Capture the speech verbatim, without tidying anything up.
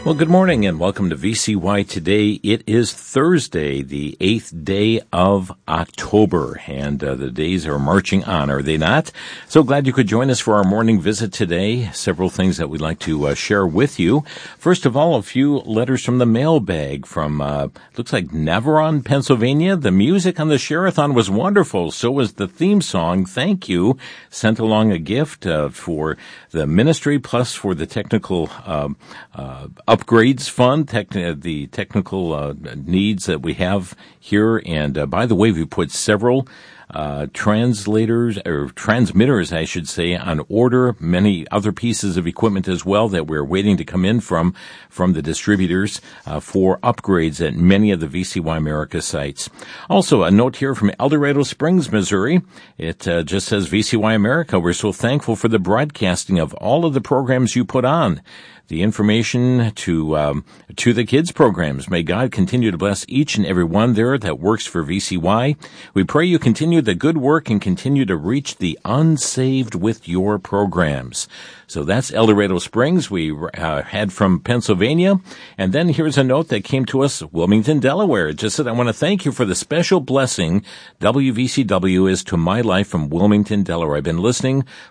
Well, good morning and welcome to V C Y Today. It is Thursday, the eighth day of October, and uh, the days are marching on, are they not? So glad you could join us for our morning visit today. Several things that we'd like to uh, share with you. First of all, a few letters from the mailbag from, uh, looks like Navarone, Pennsylvania. The music on the Share-a-thon was wonderful. So was the theme song. Thank you. Sent along a gift uh, for the ministry plus for the technical uh, uh, upgrades fund, tech, uh, the technical uh, needs that we have here. And uh, by the way, we put several uh translators or transmitters, I should say, on order. Many other pieces of equipment as well that we're waiting to come in from from the distributors uh, for upgrades at many of the V C Y America sites. Also, a note here from El Dorado Springs, Missouri. It uh, just says, V C Y America, we're so thankful for the broadcasting of all of the programs you put on. The information to um, to the kids' programs. May God continue to bless each and every one there that works for V C Y. We pray you continue the good work and continue to reach the unsaved with your programs. So that's El Dorado Springs. We uh, had from Pennsylvania. And then here's a note that came to us, Wilmington, Delaware. It just said, I want to thank you for the special blessing W V C W is to my life from Wilmington, Delaware. I've been listening